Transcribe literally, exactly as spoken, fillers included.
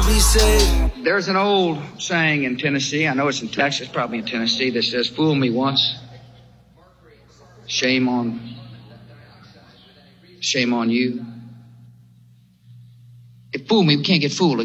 be saved. There's an old saying in Tennessee, I know it's in Texas, probably in Tennessee, that says, fool me once, shame on, shame on you. If fool me, we can't get fooled.